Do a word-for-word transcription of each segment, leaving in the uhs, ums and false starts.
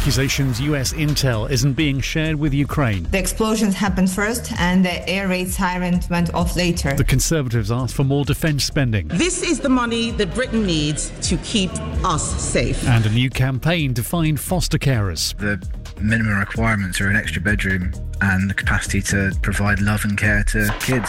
Accusations U S intel isn't being shared with Ukraine. The explosions happened first and the air raid siren went off later. The Conservatives asked for more defence spending. This is the money that Britain needs to keep us safe. And a new campaign to find foster carers. The minimum requirements are an extra bedroom and the capacity to provide love and care to kids.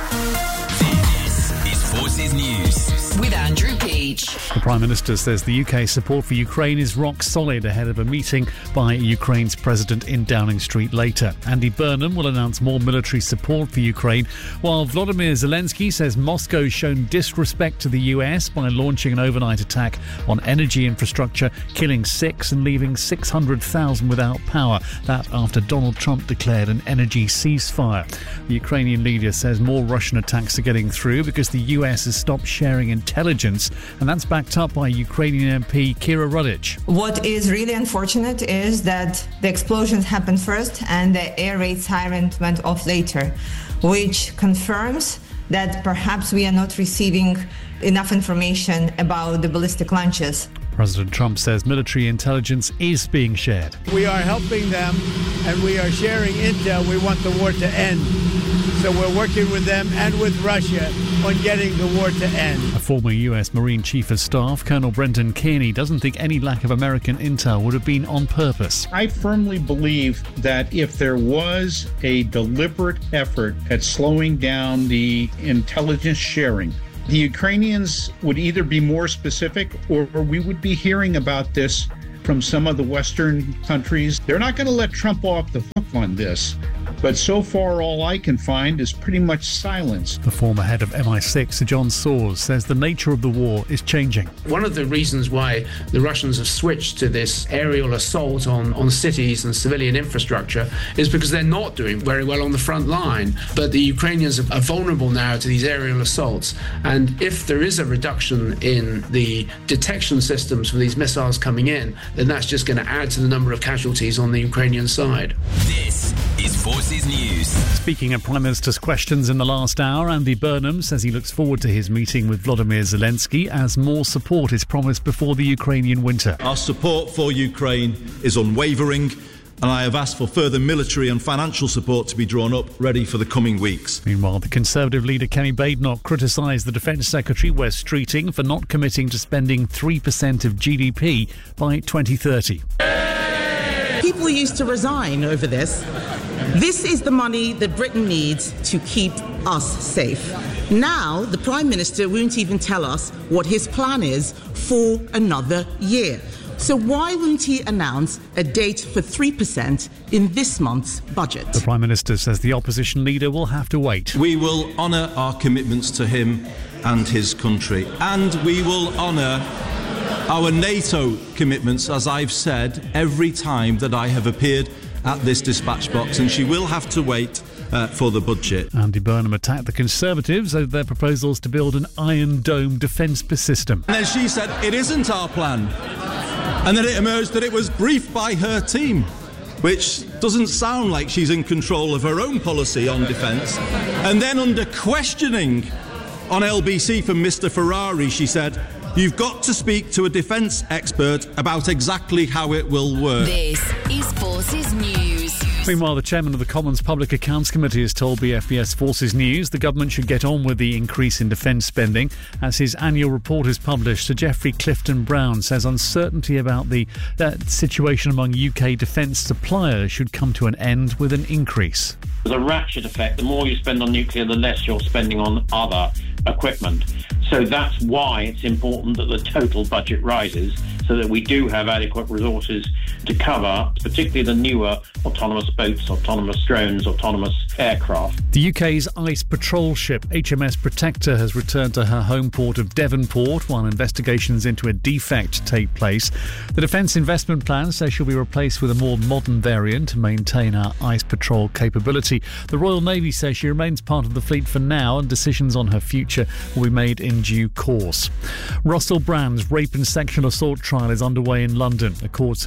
This is Forces News with Andrew Peach. The Prime Minister says the U K's support for Ukraine is rock solid ahead of a meeting by Ukraine's president in Downing Street later. Andy Burnham will announce more military support for Ukraine, while Volodymyr Zelensky says Moscow's shown disrespect to the U S by launching an overnight attack on energy infrastructure, killing six and leaving six hundred thousand without power. That after Donald Trump declared an energy ceasefire. The Ukrainian leader says more Russian attacks are getting through because the U S has stopped sharing intelligence, and that's backed up by Ukrainian M P Kira Rudic. What is really unfortunate is that the explosions happened first and the air raid siren went off later, which confirms that perhaps we are not receiving enough information about the ballistic launches. President Trump says military intelligence is being shared. We are helping them and we are sharing intel. We want the war to end. So we're working with them and with Russia on getting the war to end. A former U S Marine Chief of Staff, Colonel Brendan Kearney, doesn't think any lack of American intel would have been on purpose. I firmly believe that if there was a deliberate effort at slowing down the intelligence sharing, the Ukrainians would either be more specific or we would be hearing about this from some of the Western countries. They're not going to let Trump off the hook on this. But so far, all I can find is pretty much silence. The former head of M I six, Sir John Sawers, says the nature of the war is changing. One of the reasons why the Russians have switched to this aerial assault on, on cities and civilian infrastructure is because they're not doing very well on the front line. But the Ukrainians are vulnerable now to these aerial assaults. And if there is a reduction in the detection systems for these missiles coming in, then that's just going to add to the number of casualties on the Ukrainian side. This is Forces News. Speaking of Prime Minister's questions in the last hour, Andy Burnham says he looks forward to his meeting with Volodymyr Zelensky as more support is promised before the Ukrainian winter. Our support for Ukraine is unwavering, and I have asked for further military and financial support to be drawn up, ready for the coming weeks. Meanwhile, the Conservative leader Kenny Badenoch criticised the Defence Secretary Wes Streeting for not committing to spending three percent of G D P by twenty thirty. People used to resign over this. This is the money that Britain needs to keep us safe. Now, the Prime Minister won't even tell us what his plan is for another year. So why won't he announce a date for three percent in this month's budget? The Prime Minister says the opposition leader will have to wait. We will honour our commitments to him and his country, and we will honour our NATO commitments, as I've said every time that I have appeared at this dispatch box, and she will have to wait uh, for the budget. Andy Burnham attacked the Conservatives over their proposals to build an Iron Dome defence system. And then she said, it isn't our plan. And then it emerged that it was briefed by her team, which doesn't sound like she's in control of her own policy on defence. And then under questioning on L B C from Mister Ferrari, she said, you've got to speak to a defence expert about exactly how it will work. This is Forces News. Meanwhile, the chairman of the Commons Public Accounts Committee has told B F B S Forces News the government should get on with the increase in defence spending. As his annual report is published, Sir Geoffrey Clifton-Brown says uncertainty about the uh, situation among U K defence suppliers should come to an end with an increase. There's a ratchet effect. The more you spend on nuclear, the less you're spending on other equipment. So that's why it's important that the total budget rises so that we do have adequate resources to cover, particularly the newer autonomous boats, autonomous drones, autonomous aircraft. The U K's ice patrol ship H M S Protector has returned to her home port of Devonport while investigations into a defect take place. The Defence Investment Plan says she'll be replaced with a more modern variant to maintain our ice patrol capability. The Royal Navy says she remains part of the fleet for now and decisions on her future will be made in due course. Russell Brand's rape and sexual assault trial is underway in London. The court's heard he was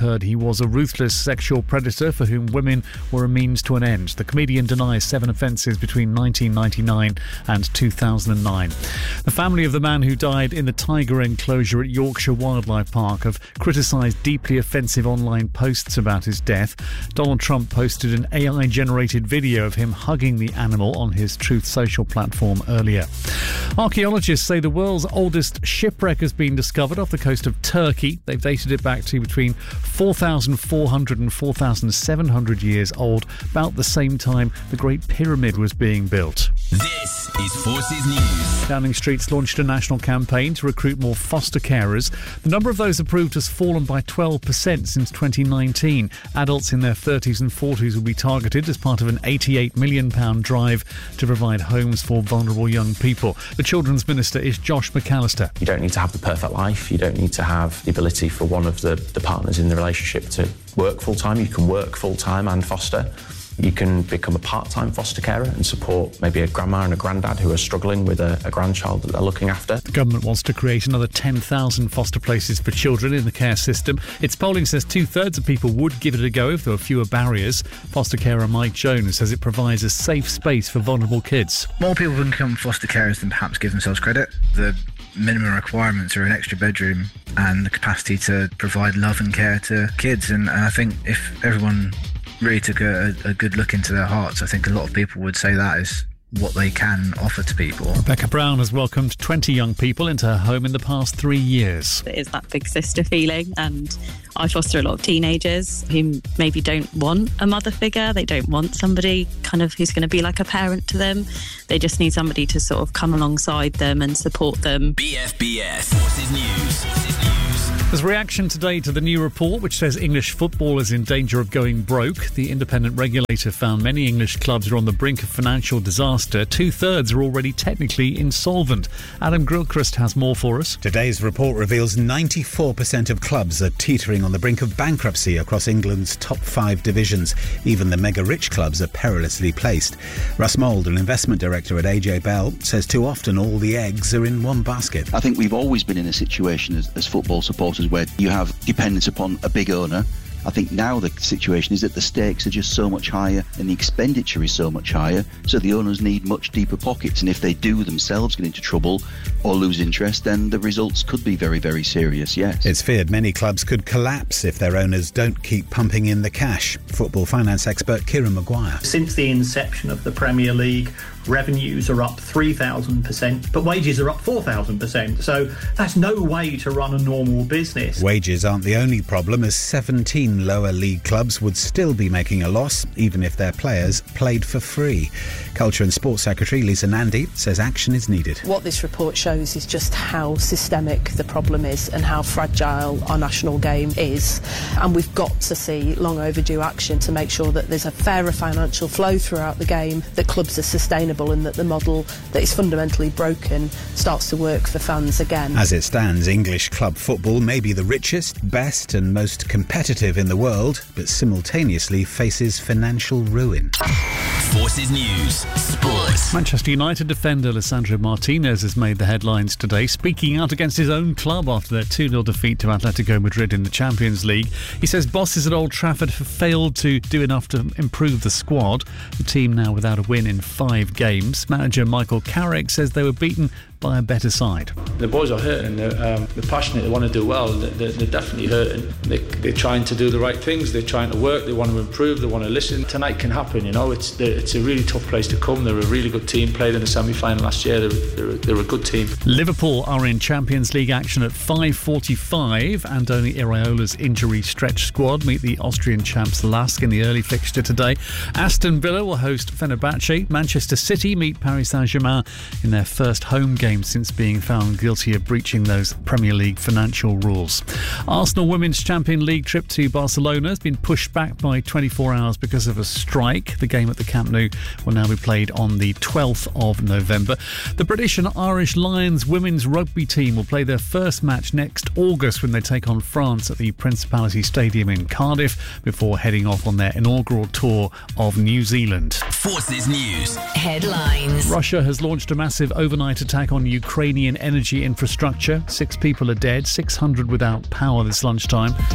was a ruthless sexual predator for whom women were a means to an end. The comedian denies seven offences between nineteen ninety-nine and two thousand nine. The family of the man who died in the tiger enclosure at Yorkshire Wildlife Park have criticised deeply offensive online posts about his death. Donald Trump posted an A I-generated video of him hugging the animal on his Truth Social platform earlier. Archaeologists say the world's oldest shipwreck has been discovered off the coast of Turkey. They've dated it back to between four thousand four hundred and four thousand seven hundred years old, about the same time the Great Pyramid was being built. This is Forces News. Downing Street's launched a national campaign to recruit more foster carers. The number of those approved has fallen by twelve percent since twenty nineteen. Adults in their thirties and forties will be targeted as part of an eighty-eight million pounds drive to provide homes for vulnerable young people. The Children's Minister is Josh McAllister. You don't need to have the perfect life. You don't need to have the ability for one of the, the partners in the relationship to work full-time. You can work full-time and foster. You can become a part-time foster carer and support maybe a grandma and a granddad who are struggling with a, a grandchild that they're looking after. The government wants to create another ten thousand foster places for children in the care system. Its polling says two-thirds of people would give it a go if there were fewer barriers. Foster carer Mike Jones says it provides a safe space for vulnerable kids. More people can become foster carers than perhaps give themselves credit. The minimum requirements are an extra bedroom and the capacity to provide love and care to kids. And, and I think if everyone really took a, a good look into their hearts, I think a lot of people would say that is what they can offer to people. Rebecca Brown has welcomed twenty young people into her home in the past three years. It is that big sister feeling, and I foster a lot of teenagers who maybe don't want a mother figure. They don't want somebody kind of who's going to be like a parent to them. They just need somebody to sort of come alongside them and support them. B F B S Forces News. Forces News. There's reaction today to the new report which says English football is in danger of going broke. The independent regulator found many English clubs are on the brink of financial disaster. Two-thirds are already technically insolvent. Adam Gilchrist has more for us. Today's report reveals ninety-four percent of clubs are teetering on the brink of bankruptcy across England's top five divisions. Even the mega-rich clubs are perilously placed. Russ Mould, an investment director at A J Bell, says too often all the eggs are in one basket. I think we've always been in a situation as, as football supporters where you have dependence upon a big owner. I think now the situation is that the stakes are just so much higher and the expenditure is so much higher, so the owners need much deeper pockets, and if they do themselves get into trouble or lose interest, then the results could be very, very serious, yes. It's feared many clubs could collapse if their owners don't keep pumping in the cash. Football finance expert Kieran Maguire. Since the inception of the Premier League, revenues are up three thousand percent, but wages are up four thousand percent. So that's no way to run a normal business. Wages aren't the only problem, as seventeen lower league clubs would still be making a loss, even if their players played for free. Culture and Sports Secretary Lisa Nandy says action is needed. What this report shows is just how systemic the problem is and how fragile our national game is. And we've got to see long overdue action to make sure that there's a fairer financial flow throughout the game, that clubs are sustainable, and that the model that is fundamentally broken starts to work for fans again. As it stands, English club football may be the richest, best and most competitive in the world, but simultaneously faces financial ruin. Forces News. Sports. Manchester United defender Lisandro Martinez has made the headlines today, speaking out against his own club after their two nil defeat to Atletico Madrid in the Champions League. He says bosses at Old Trafford have failed to do enough to improve the squad. The team now without a win in five games. Manager Michael Carrick says they were beaten by a better side. The boys are hurting, they're, um, they're passionate, they want to do well, they're, they're definitely hurting. They, they're trying to do the right things, they're trying to work, they want to improve, they want to listen. Tonight can happen, you know, it's it's a really tough place to come. They're a really good team, played in the semi-final last year, they're, they're, they're a good team. Liverpool are in Champions League action at five forty-five. Andoni Iraola's injury stretch squad meet the Austrian champs Lask in the early fixture today. Aston Villa will host Fenerbahce. Manchester City meet Paris Saint-Germain in their first home game since being found guilty of breaching those Premier League financial rules. Arsenal Women's Champions League trip to Barcelona has been pushed back by twenty-four hours because of a strike. The game at the Camp Nou will now be played on the twelfth of November. The British and Irish Lions women's rugby team will play their first match next August when they take on France at the Principality Stadium in Cardiff before heading off on their inaugural tour of New Zealand. Forces News. Headlines. Russia has launched a massive overnight attack on Ukrainian energy infrastructure. Six people are dead, six hundred without power this lunchtime.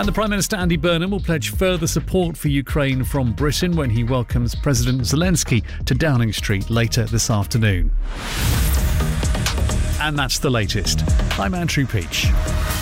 And the Prime Minister Andy Burnham will pledge further support for Ukraine from Britain when he welcomes President Zelensky to Downing Street later this afternoon. And that's the latest. I'm Andrew Peach.